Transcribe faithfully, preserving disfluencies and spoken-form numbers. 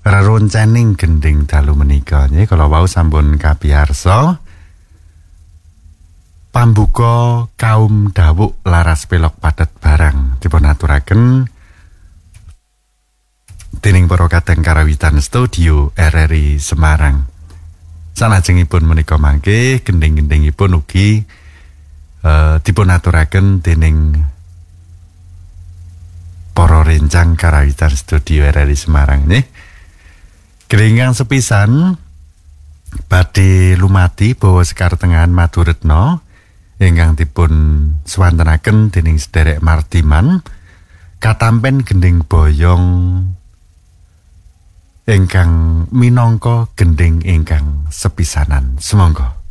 reroncening gending dalu menika nggih kala wau sampun kapiyarsa pambuka kaum dawuk laras pelok padet barang dipun aturaken dening para kadang karawitan studio R R I Semarang. Salajengipun menika mangke gending-gendingipun ugi uh, dipun aturaken dening para rencang karawitan studio R R I Semarang nggih. Gringgang sepisan badhe lumati bawa sekar tengahan Maduretna ingkang dipun swantenaken dening sederek Mardiman katampen gending boyong ingkang minangka gending ingkang sepisanan. Sumangga.